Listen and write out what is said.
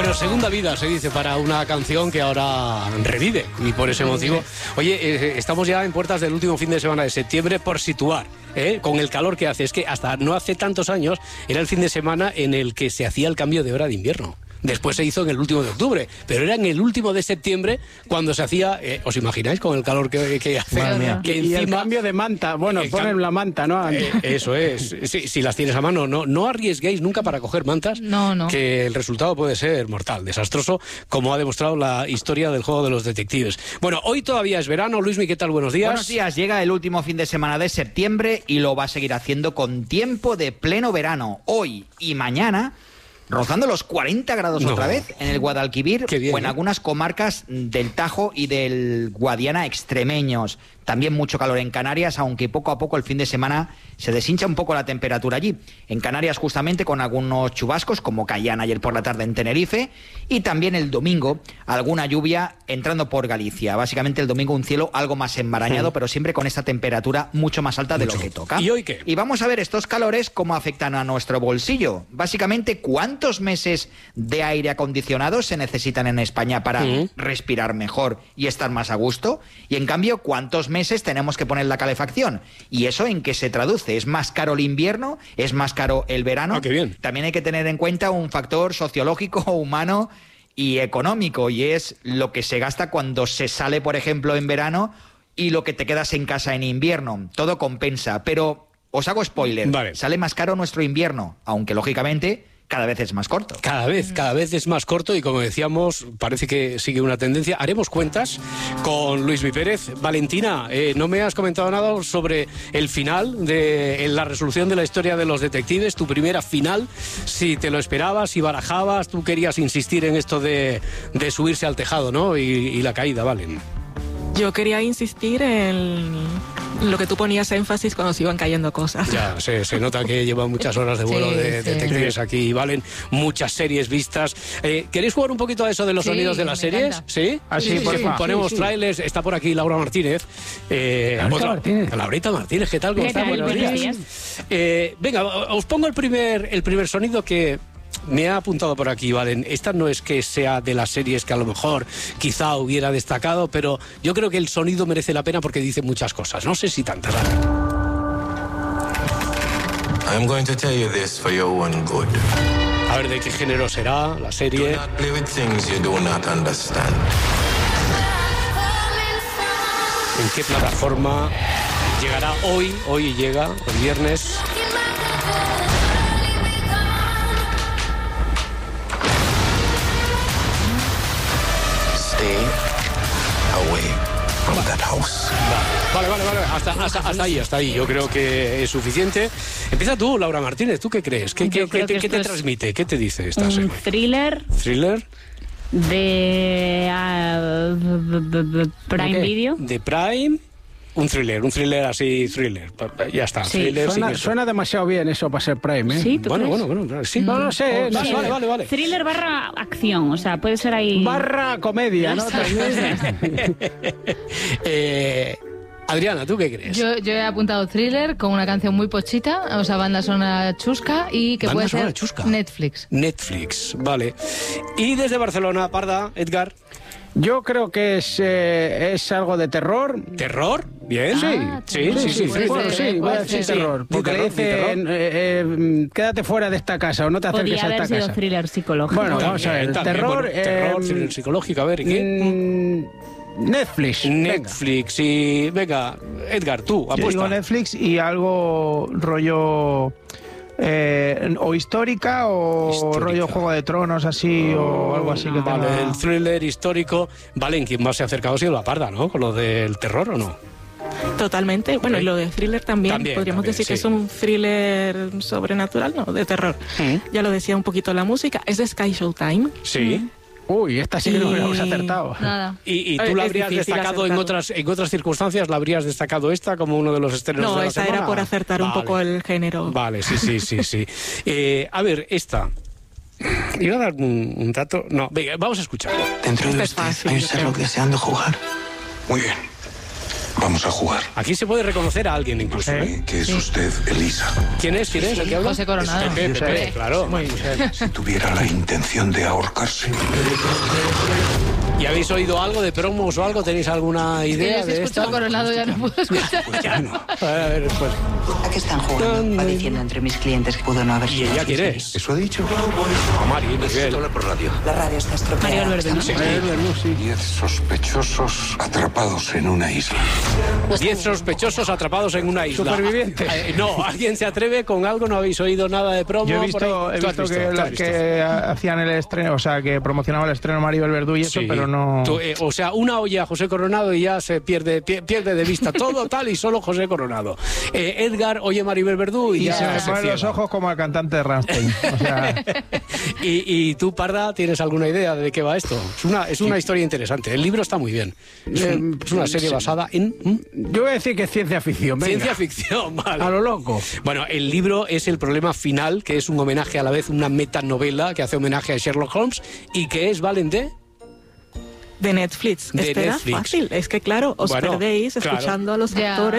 Bueno, segunda vida se dice para una canción que ahora revive y por ese motivo. Oye, estamos ya en puertas del último fin de semana de septiembre por situar, con el calor que hace. Es que hasta no hace tantos años era el fin de semana en el que se hacía el cambio de hora de invierno. Después se hizo en el último de octubre, pero era en el último de septiembre cuando se hacía, ¿os imagináis con el calor que hace? Que y encima, el cambio de manta, bueno, ponen la manta, ¿no? Eso es, si las tienes a mano, no arriesguéis nunca para coger mantas, que el resultado puede ser mortal, desastroso, como ha demostrado la historia del juego de los detectives. Bueno, hoy todavía es verano. Luismi, ¿qué tal? Buenos días. Buenos días, llega el último fin de semana de septiembre y lo va a seguir haciendo con tiempo de pleno verano, hoy y mañana. Rozando los 40 grados otra vez en el Guadalquivir o en algunas comarcas del Tajo y del Guadiana extremeños. También mucho calor en Canarias, aunque poco a poco el fin de semana se deshincha un poco la temperatura allí. En Canarias justamente con algunos chubascos, como caían ayer por la tarde en Tenerife, y también el domingo alguna lluvia entrando por Galicia. Básicamente el domingo un cielo algo más enmarañado, pero siempre con esta temperatura mucho más alta de lo que toca. ¿Y hoy qué? Y vamos a ver estos calores cómo afectan a nuestro bolsillo. Básicamente, ¿cuántos meses de aire acondicionado se necesitan en España para respirar mejor y estar más a gusto? Y en cambio, ¿cuántos meses tenemos que poner la calefacción? ¿Y eso en qué se traduce? ¿Es más caro el invierno? ¿Es más caro el verano? Ah, qué bien. También hay que tener en cuenta un factor sociológico, humano y económico, y es lo que se gasta cuando se sale, por ejemplo, en verano y lo que te quedas en casa en invierno. Todo compensa, pero os hago spoiler. Vale. Sale más caro nuestro invierno, aunque lógicamente cada vez es más corto. Cada vez es más corto y, como decíamos, parece que sigue una tendencia. Haremos cuentas con Luismi Pérez. Valentina, no me has comentado nada sobre el final de la resolución de la historia de los detectives, tu primera final, si te lo esperabas, si barajabas, tú querías insistir en esto de subirse al tejado, ¿no? Y la caída, Valen. Yo quería insistir en lo que tú ponías énfasis cuando se iban cayendo cosas. Ya, se nota que llevan muchas horas de vuelo de detectives aquí, Valen, muchas series vistas. ¿Queréis jugar un poquito a eso de los sonidos de las series? Encanta. ¿Sí? Así, por favor. Ponemos trailers, está por aquí Laura Martínez. Laurita Martínez, ¿qué tal? ¿Cómo está? Buenos días. Venga, os pongo el primer sonido que me ha apuntado por aquí, Valen. Esta no es que sea de las series que a lo mejor quizá hubiera destacado, pero yo creo que el sonido merece la pena porque dice muchas cosas. No sé si tantas. I'm going to tell you this for your own good. A ver, ¿de qué género será la serie? Do not play with things you do not understand. ¿En qué plataforma llegará hoy? Hoy llega, el viernes. Stay away from that house. Vale. Hasta ahí. Yo creo que es suficiente. Empieza tú, Laura Martínez. ¿Tú qué crees? ¿Qué te transmite? ¿Qué te dice esta serie? Thriller ¿Thriller? de Prime Video. De Prime. Un thriller así, thriller. Ya está, Sí. thriller. Suena demasiado bien eso para ser Prime, ¿eh? Sí, ¿tú crees? Bueno, sí. No lo sé, no sé. Vale. Thriller / acción, o sea, puede ser ahí. / comedia, ¿no? Adriana, ¿tú qué crees? Yo he apuntado thriller con una canción muy pochita, o sea, banda sonora chusca y que Banda puede sonora ser chusca. Netflix. Vale. Y desde Barcelona, Parda, Edgar. Yo creo que es algo de terror. ¿Terror? Bien. Sí. Bueno, sí, voy a decir terror. Porque le dicen, quédate fuera de esta casa o no te acerques Podría a haber esta sido casa. thriller psicológico. Bueno, vamos a ver. También, Terror. terror, thriller psicológico, a ver, ¿y qué? Netflix. Netflix y... Venga, Edgar, tú, Yo digo apuesta. Netflix y algo rollo o histórica o rollo Juego de Tronos así o algo así que Vale, tenga... el thriller histórico. Vale, ¿en quién más se ha acercado ha sido la Parda, ¿no? Con lo del terror, ¿o no? Totalmente. Bueno, y lo de thriller también podríamos decir que es un thriller sobrenatural, no, de terror. Ya lo decía un poquito la música. Es de Sky Showtime. Sí. Uy, esta sí que no hubiéramos acertado. Nada. ¿Y tú la habrías destacado en otras circunstancias? ¿La habrías destacado esta como uno de los estrenos de la semana? No, esa era por acertar un poco el género. Vale, sí. A ver, esta. Iba a dar un dato. No, venga, vamos a escuchar. Dentro de Esto es usted fácil, hay un yo Sherlock creo. deseando jugar. Muy bien. Vamos a jugar. Aquí se puede reconocer a alguien incluso. Que es usted Elisa. ¿Quién es? ¿Quién es el que habla? José Coronado. Pepe, claro. Si tuviera la intención de ahorcarse. ¿Y habéis oído algo de promos o algo? ¿Tenéis alguna idea de esto? Escucho Coronado, ya no puedo escuchar. A ver, pues. ¿A qué están jugando? Va diciendo entre mis clientes que pudo no haber sido. ¿Y ella quién es? ¿Eso ha dicho? A Mari, Miguel. hablar por radio. La radio está estropeada. Mario Alberto, ¿no? Sí. 10 sospechosos atrapados en una isla. 10 sospechosos atrapados en una isla. Supervivientes. No, ¿alguien se atreve con algo? ¿No habéis oído nada de promo? Yo he visto que hacían el estreno, o sea, que promocionaba el estreno Maribel Verdú y eso, pero no... O sea, una olla a José Coronado y ya se pierde de vista todo tal y solo José Coronado. Edgar oye Maribel Verdú y ya se me ponen los ojos como al cantante de Rammstein. O sea... ¿Y tú, Parda, tienes alguna idea de qué va esto? Es una historia interesante. El libro está muy bien. Es una serie basada en... Yo voy a decir que es ciencia ficción. Venga. Ciencia ficción, vale. A lo loco. Bueno, el libro es El problema final, que es un homenaje a la vez, una metanovela que hace homenaje a Sherlock Holmes y que es, Valen, de Netflix. De Era Netflix. fácil. Es que, claro, os perdéis escuchando a los actores